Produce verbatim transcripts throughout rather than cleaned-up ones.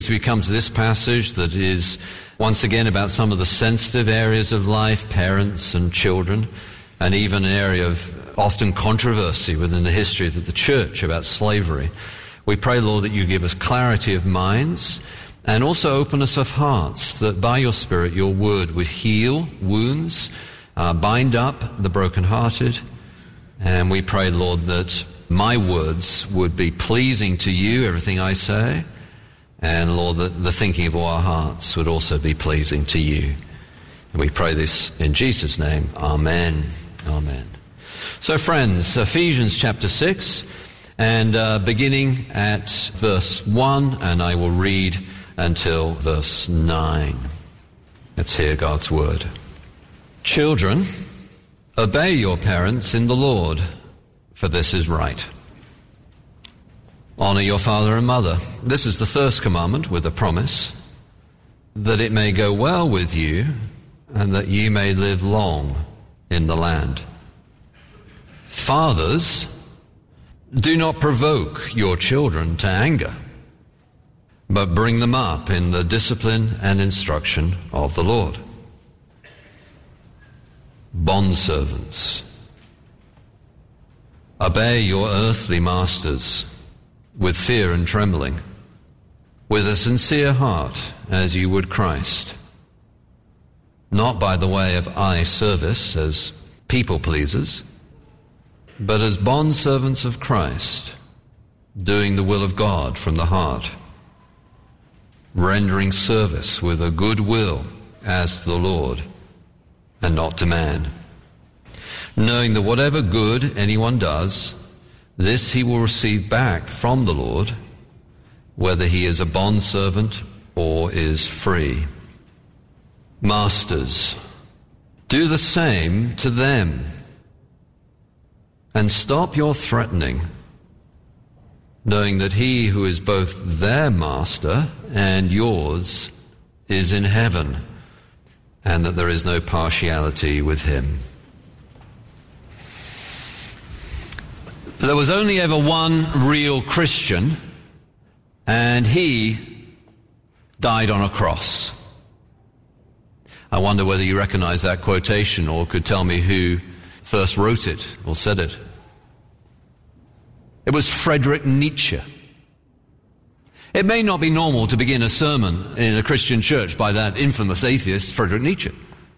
As we come to this passage that is once again about some of the sensitive areas of life, parents and children, and even an area of often controversy within the history of the church about slavery, we pray, Lord, that you give us clarity of minds and also openness of hearts, that by your Spirit your word would heal wounds, uh, bind up the brokenhearted. And we pray, Lord, that my words would be pleasing to you, everything I say. And Lord, that the thinking of all our hearts would also be pleasing to you. And we pray this in Jesus' name. Amen. Amen. So friends, Ephesians chapter six, and uh, beginning at verse one, and I will read until verse nine. Let's hear God's word. Children, obey your parents in the Lord, for this is right. Honor your father and mother. This is the first commandment with a promise, that it may go well with you and that you may live long in the land. Fathers, do not provoke your children to anger, but bring them up in the discipline and instruction of the Lord. Bondservants, obey your earthly masters with fear and trembling, with a sincere heart as you would Christ, not by the way of eye service as people pleasers, but as bondservants of Christ, doing the will of God from the heart, rendering service with a good will as to the Lord and not to man, knowing that whatever good anyone does, this he will receive back from the Lord, whether he is a bondservant or is free. Masters, do the same to them, and stop your threatening, knowing that he who is both their master and yours is in heaven, and that there is no partiality with him. There was only ever one real Christian, and he died on a cross. I wonder whether you recognize that quotation or could tell me who first wrote it or said it. It was Friedrich Nietzsche. It may not be normal to begin a sermon in a Christian church by that infamous atheist, Friedrich Nietzsche.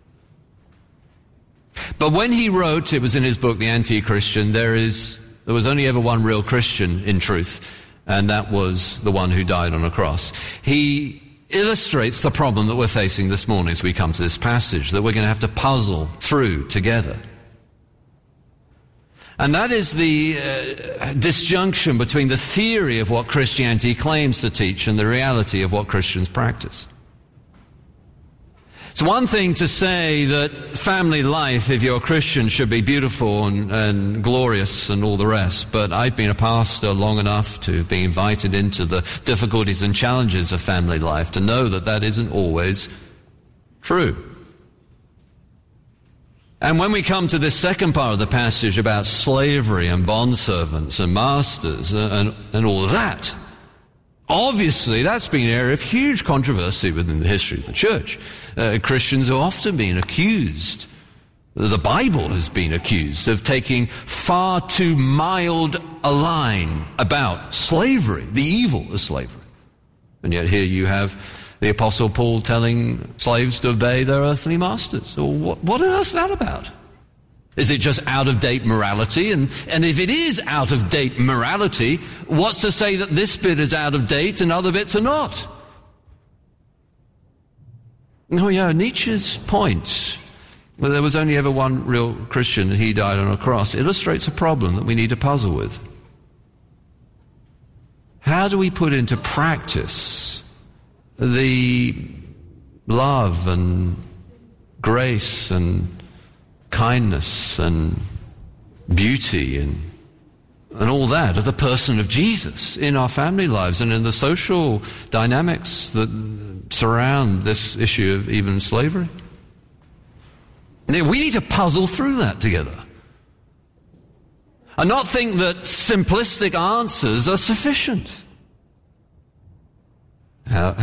But when he wrote, it was in his book, The Anti-Christian, there is, there was only ever one real Christian in truth, and that was the one who died on a cross. He illustrates the problem that we're facing this morning as we come to this passage, that we're going to have to puzzle through together. And that is the uh, disjunction between the theory of what Christianity claims to teach and the reality of what Christians practice. It's one thing to say that family life, if you're a Christian, should be beautiful and, and glorious and all the rest, but I've been a pastor long enough to be invited into the difficulties and challenges of family life to know that that isn't always true. And when we come to this second part of the passage about slavery and bondservants and masters and, and all of that, obviously that's been an area of huge controversy within the history of the church. Uh, Christians have often been accused, the Bible has been accused, of taking far too mild a line about slavery, the evil of slavery. And yet here you have the Apostle Paul telling slaves to obey their earthly masters. Or what, what on earth is that about? Is it just out-of-date morality? And, and if it is out-of-date morality, what's to say that this bit is out of date and other bits are not? Oh yeah, Nietzsche's point, well, there was only ever one real Christian and he died on a cross, illustrates a problem that we need to puzzle with. How do we put into practice the love and grace and kindness and beauty and and all that of the person of Jesus in our family lives and in the social dynamics that surround this issue of even slavery? We need to puzzle through that together and not think that simplistic answers are sufficient. How,